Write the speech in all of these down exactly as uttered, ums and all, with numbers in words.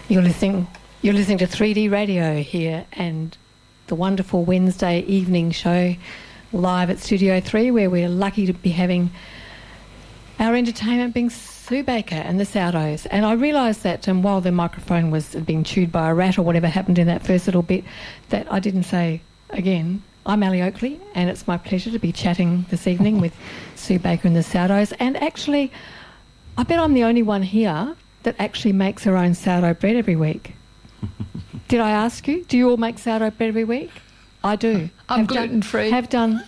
You're listening. You're listening to three D Radio here, and the wonderful Wednesday evening show live at Studio Three, where we're lucky to be having our entertainment being Sue Baker and the Sourdos. And I realised that um, while the microphone was being chewed by a rat or whatever happened in that first little bit, that I didn't say again. I'm Ali Oakley, and it's my pleasure to be chatting this evening with Sue Baker and the Sourdos. And actually, I bet I'm the only one here that actually makes her own sourdough bread every week. Did I ask you? Do you all make sourdough bread every week? I do. I'm have gluten-free. Done, have done.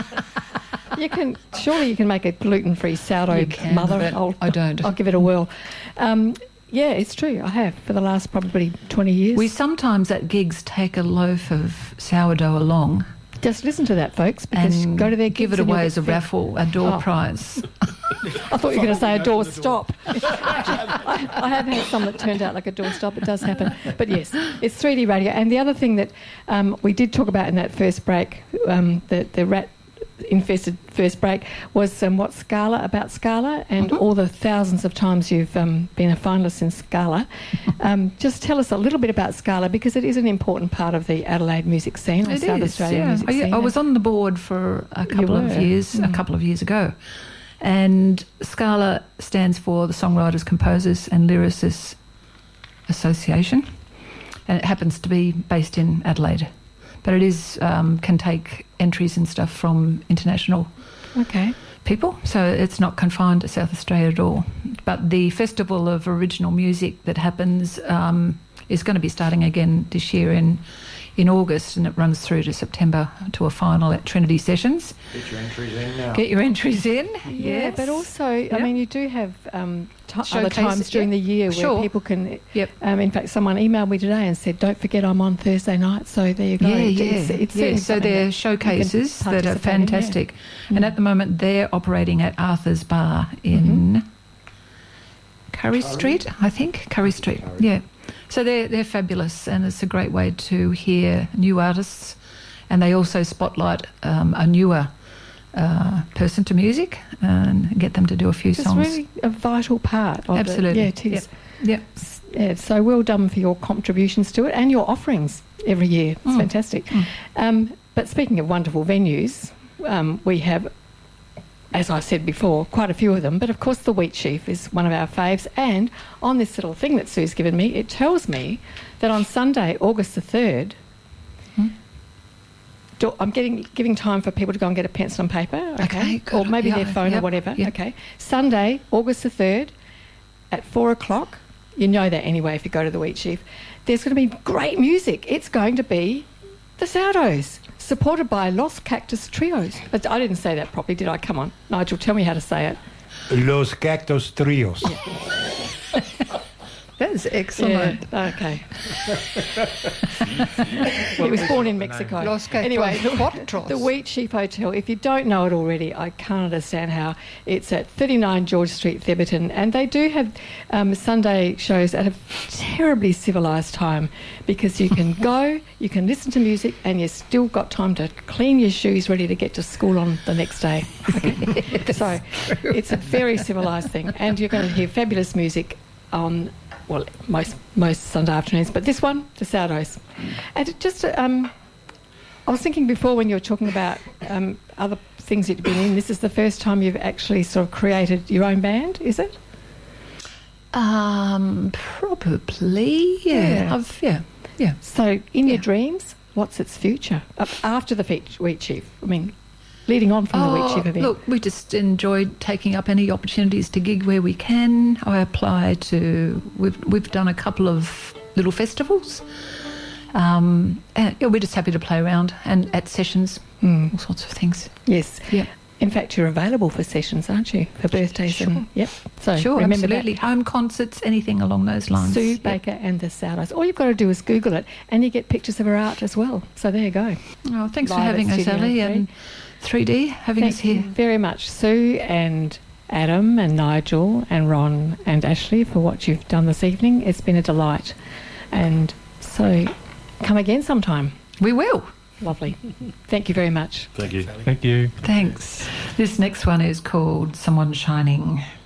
You can surely you can make a gluten-free sourdough, can, mother. but I'll, I don't. I'll give it a whirl. Um, yeah, it's true. I have for the last probably twenty years. We sometimes at gigs take a loaf of sourdough along. Just listen to that, folks, because and go to their give gigs it and away you'll as a get fed. raffle, a door Oh. prize. I thought you were going to say a door stop. I, I have had some that turned out like a door stop. It does happen. But yes, it's three D radio. And the other thing that um, we did talk about in that first break, um, the, the rat infested first break, was um, what Scala, about Scala, and Mm-hmm. all the thousands of times you've um, been a finalist in Scala. Um, just tell us a little bit about Scala, because it is an important part of the Adelaide music scene, or It South is, Australian yeah. music I, scene. I was on the board for a couple of were. years, a Mm. couple of years ago. And Scala stands for the Songwriters, Composers and Lyricists Association. And it happens to be based in Adelaide. But it is um, can take entries and stuff from international Okay. people, so it's not confined to South Australia at all. But the Festival of Original Music that happens um, is going to be starting again this year in in August, and it runs through to September to a final at Trinity Sessions. Get your entries in now. Get your entries in. Yeah, Yes. but also, I Yep. mean, you do have um, t- other Showcases, times during yeah. the year where Sure. people can. Yep. Um, in fact, someone emailed me today and said, "Don't forget, I'm on Thursday night." So there you go. Yeah, yeah, It's, it's yeah. certainly So something they're that showcases you can that are participate in, yeah. fantastic, Mm. and at the moment they're operating at Arthur's Bar in Curry Street, I think. Curry Street, Curry. yeah. So they're they're fabulous, and it's a great way to hear new artists, and they also spotlight um, a newer uh, person to music and get them to do a few It's songs. really a vital part of Absolutely. it. Yeah, it is. Yep. Yeah, so well done for your contributions to it and your offerings every year. It's Mm. fantastic. Mm. Um, but speaking of wonderful venues, um, we have, as I said before, quite a few of them. But of course, the Wheat Sheaf is one of our faves. And on this little thing that Sue's given me, it tells me that on Sunday, August the third, Mm. do, I'm getting giving time for people to go and get a pencil and paper. Okay, Okay, good. or maybe Yeah, their phone or yep, whatever. yep. Okay, Sunday, August the third, at four o'clock. You know that anyway if you go to the Wheat Sheaf. There's going to be great music. It's going to be the Sourdos, supported by Los Cactus Trios. But I didn't say that properly, did I? Come on, Nigel, tell me how to say it. Los Cactus Trios. That is excellent. Yeah, okay. He was born in Mexico. Los Cactus Anyway, the, Cuatros. the Wheat Sheaf Hotel, if you don't know it already, I can't understand how. It's at thirty-nine George Street, Theberton, and they do have um, Sunday shows at a terribly civilised time, because you can go, you can listen to music, and you've still got time to clean your shoes ready to get to school on the next day. Okay. So it's a very civilised thing, and you're going to hear fabulous music on, well, most most Sunday afternoons, but this one, the Sourdos. And it just, um, I was thinking before when you were talking about um, other things that you've been in, this is the first time you've actually sort of created your own band, is it? Um, probably, yeah. Yeah. I've, yeah, yeah. So in your Yeah. dreams, what's its future? Uh, after the Wheat Wheat Sheaf, I mean, leading on from the Wheat Sheaf event. Look, we just enjoyed taking up any opportunities to gig where we can. I apply to, we've, we've done a couple of little festivals. Um, and yeah, we're just happy to play around and at sessions, Mm. all sorts of things. Yes. Yeah. In fact, you're available for sessions, aren't you? For birthdays Sure. and, yep. So Sure, remember absolutely. that. Home concerts, anything along those lines. Sue Yep. Baker and the Sourdos. All you've got to do is Google it, and you get pictures of her art as well. So there you go. Oh, thanks for Live at having us, Studio Ali, three. and three D having Thank us here. you very much, Sue and Adam and Nigel and Ron and Ashley, for what you've done this evening. It's been a delight. And so come again sometime. We will. Lovely. Thank you very much. Thank you. Thank you. Thanks. This next one is called Someone Shining.